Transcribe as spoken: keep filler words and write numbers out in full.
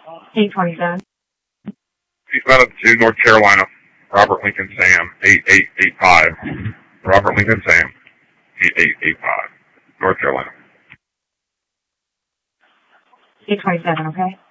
eight twenty-seven. East Meadow to North Carolina. Robert Lincoln Sam, eight eight eight five. Robert Lincoln Sam, eight eight eight five. North Carolina. eight twenty-seven, okay?